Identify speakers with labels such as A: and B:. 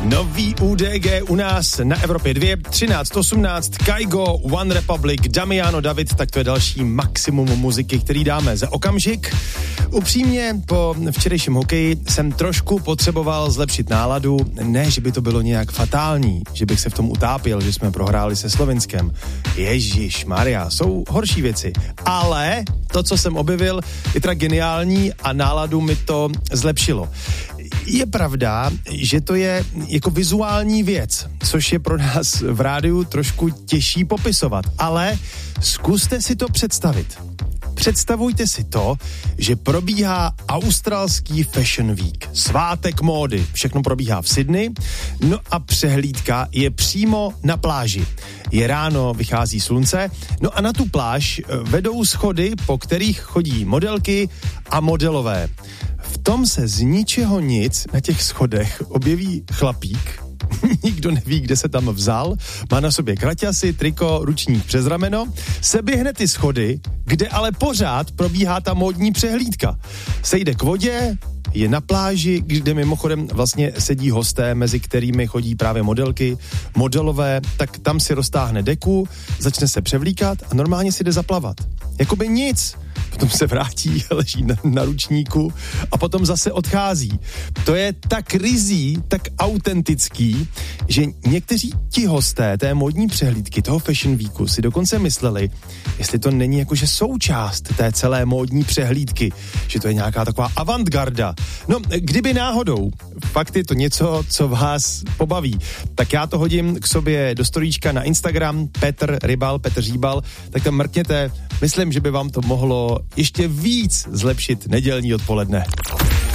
A: Nový UDG u nás na Evropě 2, 13:18, Kygo, One Republic, Damiano David, tak to je další maximum muziky, který dáme za okamžik. Upřímně, po včerejším hokeji jsem trošku potřeboval zlepšit náladu, ne, že by to bylo nějak fatální, že bych se v tom utápěl, že jsme prohráli se Slovinskem. Ježišmarja, jsou horší věci, ale to, co jsem objevil, je teda geniální a náladu mi to zlepšilo. Je pravda, že to je jako vizuální věc, což je pro nás v rádiu trošku těžší popisovat, ale zkuste si to představit. Představujte si to, že probíhá australský Fashion Week, svátek módy, všechno probíhá v Sydney, no a přehlídka je přímo na pláži. Je ráno, vychází slunce, no a na tu pláž vedou schody, po kterých chodí modelky a modelové. V tom se z ničeho nic na těch schodech objeví chlapík, nikdo neví, kde se tam vzal, má na sobě kraťasy, triko, ručník přes rameno, seběhne ty schody, kde ale pořád probíhá ta módní přehlídka. Sejde k vodě, je na pláži, kde mimochodem vlastně sedí hosté, mezi kterými chodí právě modelky, modelové, tak tam si roztáhne deku, začne se převlíkat a normálně si jde zaplavat. Jakoby nic. Potom se vrátí, leží na ručníku a potom zase odchází. To je tak ryzí, tak autentický, že někteří ti hosté té módní přehlídky, toho Fashion Weeku, si dokonce mysleli, jestli to není jakože součást té celé módní přehlídky, že to je nějaká taková avantgarda. No, kdyby náhodou, fakt je to něco, co vás pobaví, tak já to hodím k sobě do storíčka na Instagram, Petr Říbal, tak tam mrkněte, myslím, že by vám to mohlo ještě víc zlepšit nedělní odpoledne.